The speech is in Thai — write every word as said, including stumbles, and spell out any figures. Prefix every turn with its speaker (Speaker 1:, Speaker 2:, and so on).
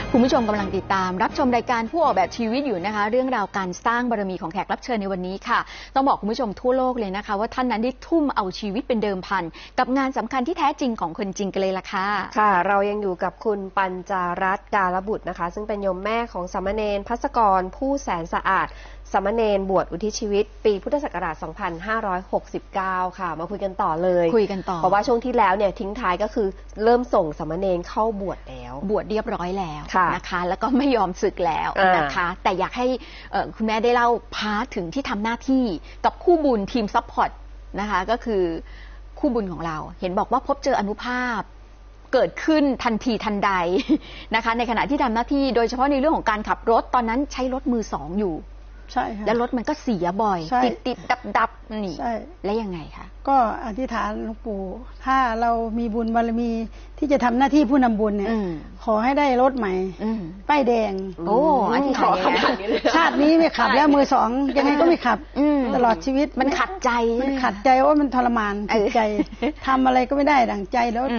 Speaker 1: คุณผู้ชมกำลังติดตามรับชมรายการผู้ออกแบบชีวิตอยู่นะคะเรื่องราวการสร้างบารมีของแขกรับเชิญในวันนี้ค่ะต้องบอกคุณผู้ชมทั่วโลกเลยนะคะว่าท่านนั้นได้ทุ่มเอาชีวิตเป็นเดิมพันกับงานสำคัญที่แท้จริงของคนจริงกันเลยล่ะค่ะ
Speaker 2: ค่ะเรายังอยู่กับคุณปัญจารัตน์กาลบุตรนะคะซึ่งเป็นโยมแม่ของสามเณรภัสกรผู้แสนสะอาดสามเณรบวชอุทิศชีวิตปีพุทธศักราชสองพันห้าร้อยหกสิบเก้าค่ะมาคุยกันต่อเลย
Speaker 1: คุยกันต่อ
Speaker 2: เพราะว่าช่วงที่แล้วเนี่ยทิ้งท้ายก็คือเริ่มส่งสามเณรเข้าบวชแล้ว
Speaker 1: บวชเรียบร้อยแล้วนะคะแล้วก็ไม่ยอมสึกแล้วนะคะแต่อยากให้คุณแม่ได้เล่าพาร์ทถึงที่ทำหน้าที่กับคู่บุญทีมซัพพอร์ตนะคะก็คือคู่บุญของเราเห็นบอกว่าพบเจออนุภาพเกิดขึ้นทันทีทันใดนะคะในขณะที่ทำหน้าที่โดยเฉพาะในเรื่องของการขับรถตอนนั้นใช้รถมือสองอยู่
Speaker 3: ใช่ค่ะ
Speaker 1: แล้วรถมันก็เสียบ่อยติดติดดับดับนี่แล้วยังไงคะ
Speaker 3: ก็อธิษฐานหลวงปู่ถ้าเรามีบุญบารมีที่จะทำหน้าที่ผู้นำบุญเนี่ยขอให้ได้รถใหม่ป้ายแดง
Speaker 1: โอ้อธิษฐาน
Speaker 3: ชาตินี้ไม่ขับแล้วมือสองยังไงก็ไม่ขับตลอดชีวิต
Speaker 1: มันขัดใจ
Speaker 3: มันขัดใจว่ามันทรมานจิตใจทำอะไรก็ไม่ได้ดั่งใจแล้ว